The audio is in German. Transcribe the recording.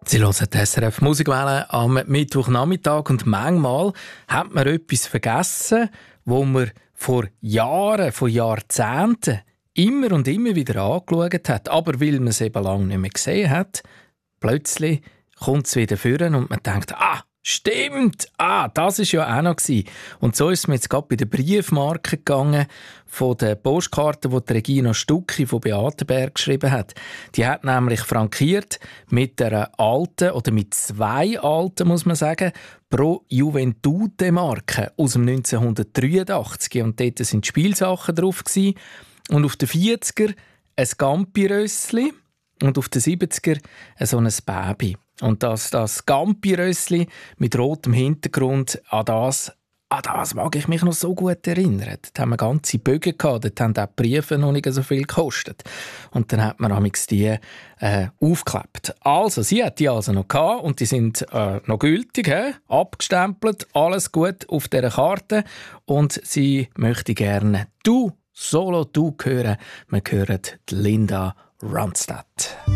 Sie hören die SRF Musikwelle am Mittwochnachmittag und manchmal hat man etwas vergessen, wo man vor Jahren, vor Jahrzehnten immer und immer wieder angeschaut hat. Aber weil man es eben lange nicht mehr gesehen hat, plötzlich kommt es wieder vor und man denkt, stimmt, das war ja auch noch gewesen. Und so ist es mir jetzt gerade bei der Briefmarke gegangen, von der Postkarte, die Regina Stucki von Beatenberg geschrieben hat. Die hat nämlich frankiert mit einer alten, oder mit 2 alten, muss man sagen, Pro Juventude-Marke aus dem 1983. Und dort waren Spielsachen drauf gewesen. Und auf den 40er ein Gampi-Rössli und auf den 70er so ein Baby. Und das Gampi-Rössli mit rotem Hintergrund, an das mag ich mich noch so gut erinnern. Dort haben wir ganze Bögen gehabt, dort haben auch die Briefe noch nicht so viel gekostet. Und dann hat man amigs die aufgeklebt. Also, sie hat die also noch gehabt und die sind noch gültig, abgestempelt, alles gut auf dieser Karte. Und sie möchte gerne «Du» hören. Wir hören die Linda Ronstadt.